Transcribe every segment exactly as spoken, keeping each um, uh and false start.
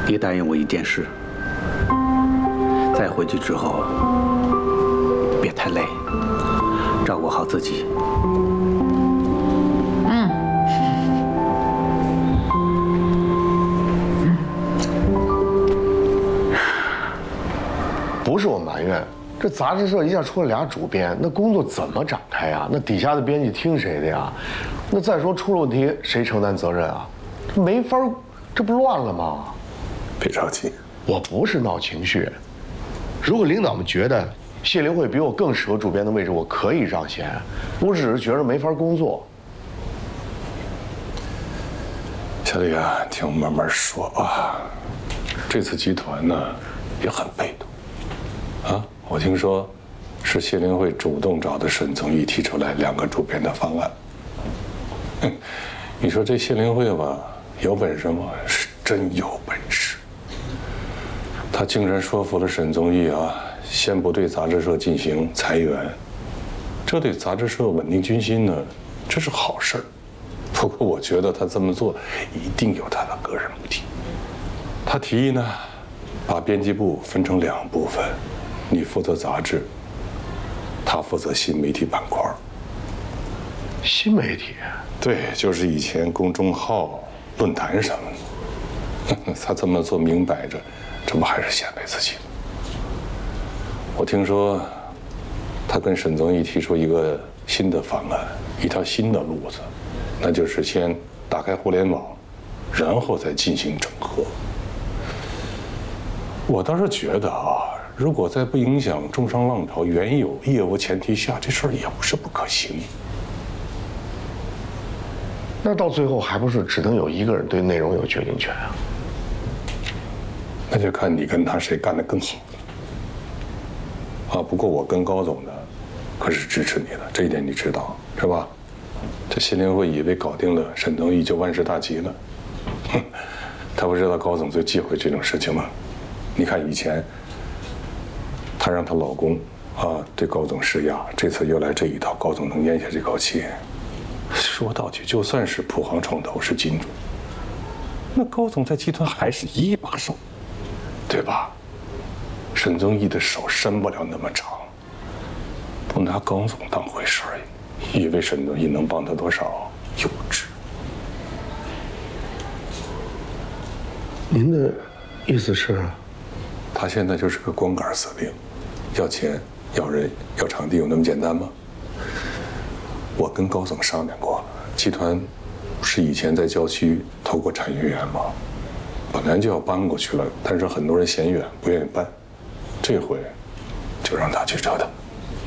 你答应我一件事，在回去之后别太累，照顾好自己。 嗯。 不是我埋怨，这杂志社一下出了俩主编，那工作怎么展开呀？那底下的编辑听谁的呀？那再说出了问题，谁承担责任啊？这没法，这不乱了吗？ 别着急， 我不是闹情绪。如果领导们觉得谢灵慧比我更适合主编的位置，我可以让贤。我只是觉得没法工作。 小李啊，听我慢慢说啊。这次集团呢也很被动啊。我听说是谢灵慧主动找的沈从义提出来两个主编的方案。哼，你说这谢灵慧吧，有本事吗？是真有本事。他竟然说服了沈从义啊，先不对杂志社进行裁员，这对杂志社稳定军心呢，这是好事儿。不过我觉得他这么做一定有他的个人目的。他提议呢，把编辑部分成两部分，你负责杂志，他负责新媒体板块。 新媒体？ 对，就是以前公众号、论坛什么的。他这么做明摆着，这不还是显摆自己吗？我听说，他跟沈从义提出一个新的方案，一条新的路子，那就是先打开互联网，然后再进行整合。我倒是觉得啊，如果在不影响中商浪潮原有业务前提下，这事儿也不是不可行。 那到最后还不是只能有一个人对内容有决定权啊？ 那就看你跟他谁干得更好了。啊，不过我跟高总呢，可是支持你的，这一点你知道是吧？这谢灵慧以为搞定了沈从义就万事大吉了，哼，他不知道高总最忌讳这种事情吗？你看以前，她让她老公啊对高总施压，这次又来这一套，高总能咽下这口气？说到底，就算是普航创投是金主，那高总在集团还是一把手，对吧？沈从义的手伸不了那么长，不拿高总当回事儿，以为沈从义能帮他多少？幼稚。 您的意思是？ 他现在就是个光杆司令，要钱、要人、要场地，有那么简单吗？我跟高总商量过了，集团不是以前在郊区投过产业园吗？本来就要搬过去了，但是很多人嫌远，不愿意搬。这回就让他去折腾。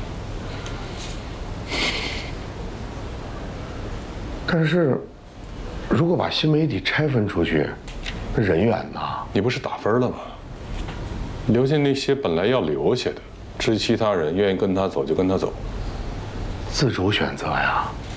但是，如果把新媒体拆分出去，那人员呢？ 你不是打分了吗？留下那些本来要留下的，至于其他人愿意跟他走就跟他走。 自主选择呀。